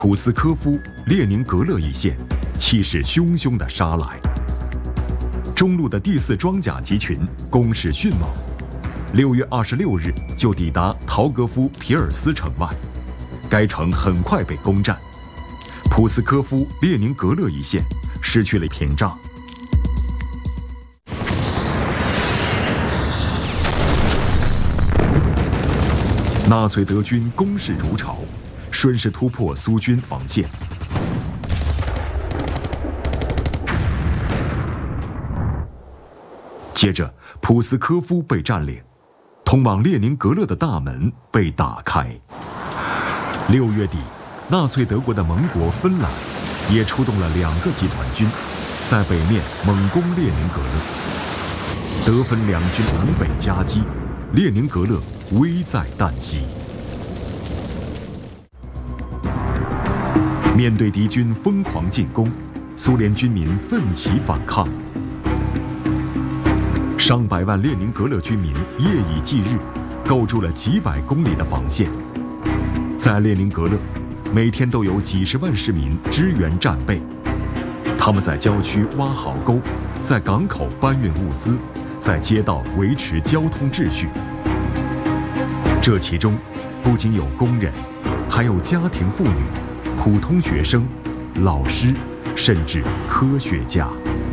普斯科夫列宁格勒一线气势汹汹地杀来。中路的第4装甲集群攻势迅猛，6月26日就抵达陶格夫皮尔斯城外，该城很快被攻占。普斯科夫列宁格勒一线失去了屏障。纳粹德军攻势如潮，顺势突破苏军防线。接着，普斯科夫被占领，通往列宁格勒的大门被打开。6月底，纳粹德国的盟国芬兰也出动了2个集团军，在北面猛攻列宁格勒。德芬两军南北夹击，列宁格勒危在旦夕。面对敌军疯狂进攻，苏联军民奋起反抗。上百万列宁格勒军民夜以继日，构筑了几百公里的防线。在列宁格勒，每天都有几十万市民支援战备。他们在郊区挖壕沟，在港口搬运物资，在街道维持交通秩序。这其中，不仅有工人，还有家庭妇女、普通学生、老师，甚至科学家。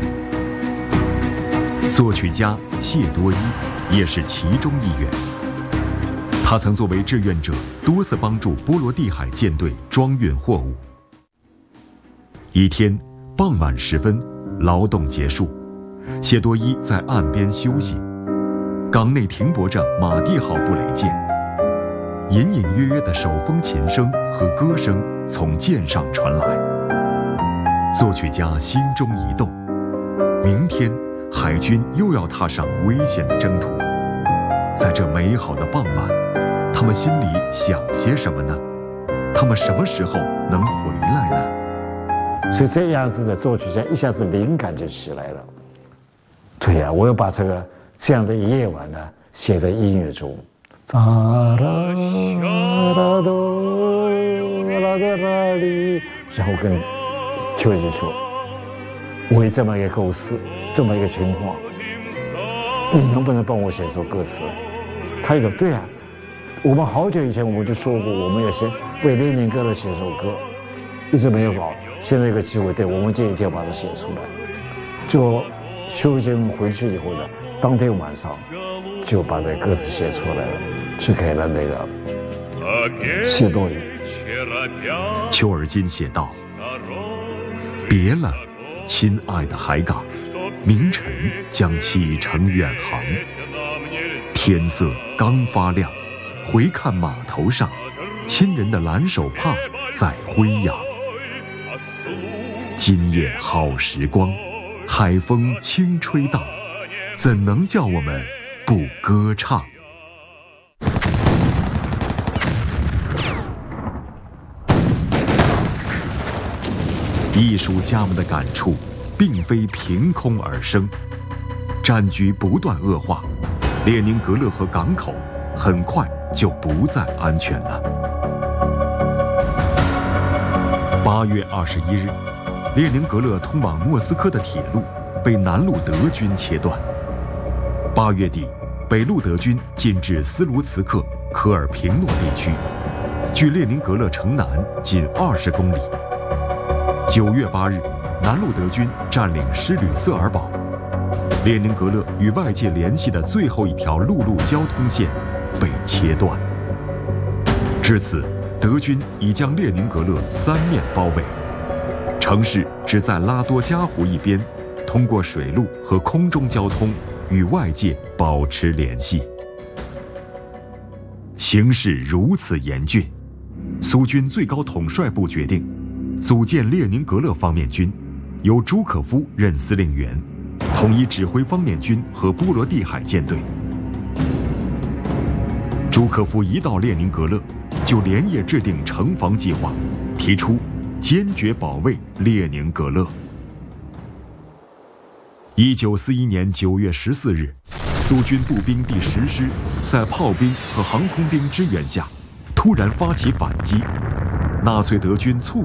作曲家谢多伊也是其中一员。他曾作为志愿者多次帮助波罗的海舰队装运货物。一天傍晚时分，劳动结束，谢多伊在岸边休息，港内停泊着马蒂号布雷舰，隐隐约约的手风琴声和歌声从舰上传来。作曲家心中一动，明天海军又要踏上危险的征途。在这美好的傍晚，他们心里想些什么呢？他们什么时候能回来呢？ 所以这样子的作曲家一下子灵感就起来了。对呀，我要把这样的夜晚呢写在音乐中。然后跟丘吉说，我有这么一个构思，这么一个情况，你能不能帮我写首歌词？他一说对啊，我们好久以前我们就说过，我们要先为列宁格勒写首歌，一直没有搞。现在有个机会，对，我们就一定要把它写出来。就休息回去以后呢，当天晚上就把这歌词写出来了，去给了那个谢多伊。 丘尔金写道：别了，亲爱的海港，明晨将启程远航。天色刚发亮，回看码头上，亲人的蓝手帕在挥扬。今夜好时光，海风轻吹荡，怎能叫我们不歌唱？艺术家们的感触并非凭空而生，战局不断恶化，列宁格勒和港口很快就不再安全了。8月21日，列宁格勒通往莫斯科的铁路被南路德军切断。8月底，北路德军进至斯卢茨克、科尔平诺地区，距列宁格勒城南仅20公里。9月8日，南路德军占领施吕瑟尔堡，列宁格勒与外界联系的最后一条陆路交通线被切断。至此，德军已将列宁格勒3面包围，城市只在拉多加湖一边，通过水路和空中交通与外界保持联系。形势如此严峻，苏军最高统帅部决定组建列宁格勒方面军，由朱可夫任司令员，统一指挥方面军和波罗的海舰队。朱可夫一到列宁格勒，就连夜制定城防计划，提出坚决保卫列宁格勒。1941年9月14日，苏军步兵第10师在炮兵和航空兵支援下，突然发起反击。纳粹德军猝